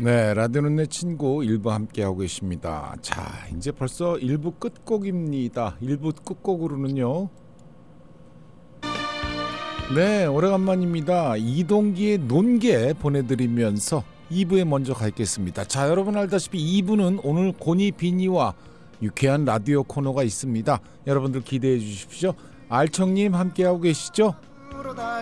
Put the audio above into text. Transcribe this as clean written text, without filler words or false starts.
네, 라디오는 내 친구 일부 함께하고 계십니다. 자, 이제 벌써 1부 끝곡입니다. 1부 끝곡으로는요. 네, 오래간만입니다. 이동기의 논개 보내드리면서 2부에 먼저 가겠습니다. 자, 여러분 알다시피 2부는 오늘 고니 비니와 유쾌한 라디오 코너가 있습니다. 여러분들 기대해 주십시오. 알청님 함께하고 계시죠?